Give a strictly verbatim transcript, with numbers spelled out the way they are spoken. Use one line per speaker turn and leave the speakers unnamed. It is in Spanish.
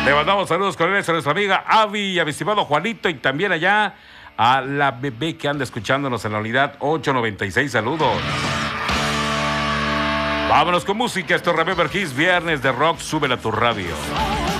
Le mandamos saludos cordiales a nuestra amiga Avi y a mi estimado Juanito y también allá a la bebé que anda escuchándonos en la unidad ocho noventa y seis. Saludos. Vámonos con música. Esto es Remember Hits, viernes de rock. Súbela a tu radio.